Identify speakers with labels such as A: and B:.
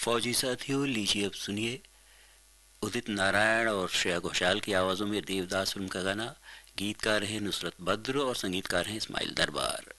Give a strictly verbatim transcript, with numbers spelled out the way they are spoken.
A: फौजी साथियों, लीजिए अब सुनिए उदित नारायण और श्रेया घोषाल की आवाज़ों में देवदास फिल्म का गाना। गीतकार हैं नुसरत बद्र और संगीतकार हैं इस्माइल दरबार।